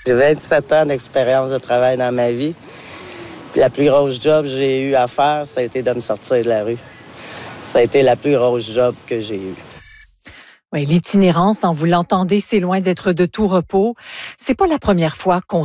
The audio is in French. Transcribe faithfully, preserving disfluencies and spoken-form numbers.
J'ai vingt-sept ans d'expérience de travail dans ma vie. Puis la plus grosse job que j'ai eu à faire, ça a été de me sortir de la rue. Ça a été la plus grosse job que j'ai eue. Oui, l'itinérance, hein, vous l'entendez, c'est loin d'être de tout repos. C'est pas la première fois qu'on